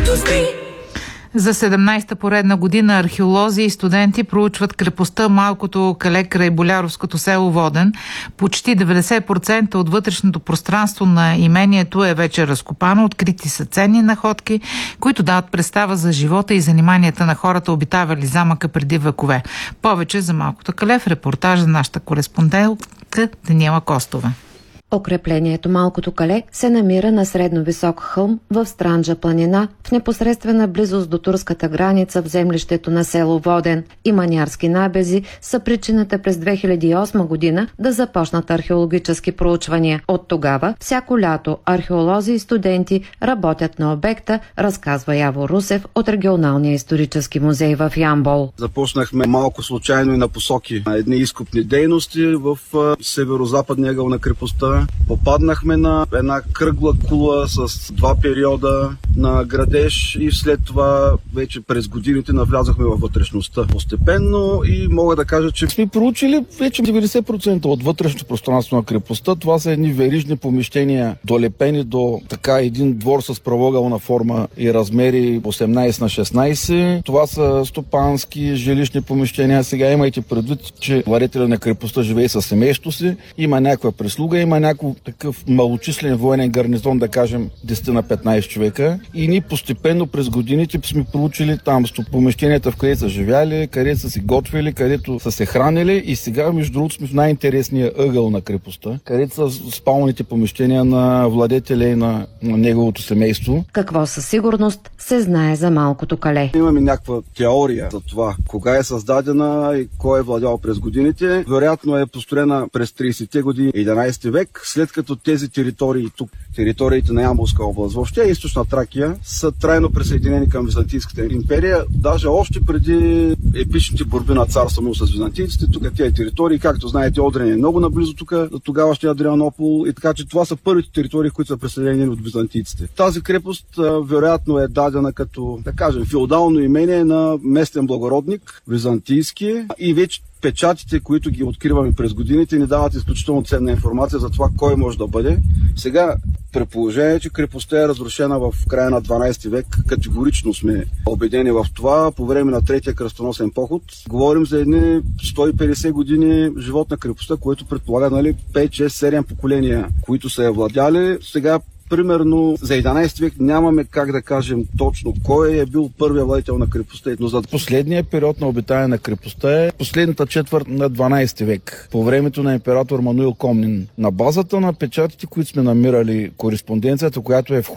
За 17-та поредна година археолози и студенти проучват крепостта Малкото кале край Боляровското село Воден. Почти 90% от вътрешното пространство на имението е вече разкопано. Открити са ценни находки, които дават представа за живота и заниманията на хората, обитавали замъка преди векове. Повече за Малкото кале в репортажа на нашата кореспондентка Даниела Костова. Укреплението Малкото кале се намира на средно висок хълм в Странджа планина, в непосредствена близост до турската граница в землището на село Воден. И манярски набези са причината през 2008 година да започнат археологически проучвания. От тогава всяко лято археолози и студенти работят на обекта, разказва Яво Русев от Регионалния исторически музей в Ямбол. Започнахме малко случайно и на посоки на едни изкопни дейности в северо-западния ъгъл на крепостта. Попаднахме на една кръгла кула с два периода на градеж и след това вече през годините навлязахме във вътрешността постепенно и мога да кажа, че сме проучили вече 90% от вътрешното пространство на крепостта. Това са едни верижни помещения, долепени до така един двор с правоъгълна форма и размери 18x16. Това са стопански жилищни помещения. Сега имайте предвид, че владетеля на крепостта живее със семейството си, има някаква прислуга, има някакъв такъв малочислен военен гарнизон, да кажем 10 на 15 човека. И ние постепенно през годините сме проучили там помещенията, в където са живяли, където са си готвили, където са се хранили и сега, между другото, сме в най-интересния ъгъл на крепостта, където са спалните помещения на владетеля и на неговото семейство. Какво със сигурност се знае за Малкото кале? Имаме някаква теория за това, кога е създадена и кой е владял през годините. Вероятно е построена през 30-те години, 11 век, след като тези територии тук, териториите на Ямболска област, въобще източна Тракия, са трайно присъединени към Византийската империя. Даже още преди епичните борби на цар Самуил с византийците, тук тези територии, както знаете, Одрин е много наблизо тук до тогавашния Адрианопол, и така че това са първите територии, които са присъединени от византийците. Тази крепост вероятно е дадена като, да кажем, феодално имение на местен благородник, византийски, и вече печатите, които ги откриваме през годините, ни дават изключително ценна информация за това кой може да бъде. Сега, при положение, че крепостта е разрушена в края на 12 век, категорично сме убедени в това, по време на Третия кръстоносен поход. Говорим за едни 150 години живот на крепостта, което предполага 5, 6, 7 поколения, които са я владяли. Сега примерно за 11 век нямаме как да кажем точно кой е бил първият владетел на крепостта. Но за последния период на обитание на крепостта е последната четвърт на 12 век, по времето на император Мануил Комнин. На базата на печатите, които сме намирали, кореспонденцията, която е в